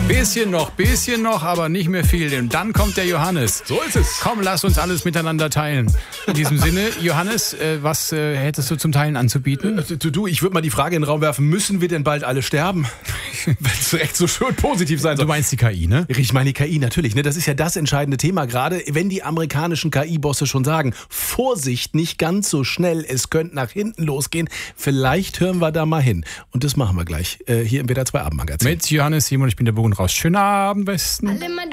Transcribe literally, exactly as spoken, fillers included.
Bisschen noch, bisschen noch, aber nicht mehr viel. Und dann kommt der Johannes. So ist es. Komm, lass uns alles miteinander teilen. In diesem Sinne, Johannes, äh, was äh, hättest du zum Teilen anzubieten? Äh, Du, du, ich würde mal die Frage in den Raum werfen, müssen wir denn bald alle sterben? Wenn es echt so schön positiv sein soll. Du meinst die K I, ne? Ich meine die K I natürlich, ne? Das ist ja das entscheidende Thema gerade, wenn die amerikanischen K I-Bosse schon sagen, Vorsicht, nicht ganz so schnell, es könnte nach hinten losgehen. Vielleicht hören wir da mal hin. Und das machen wir gleich äh, hier im W D R zwei Abendmagazin. Mit Johannes Simon, ich bin der Bogen raus. Schönen Abend, Westen.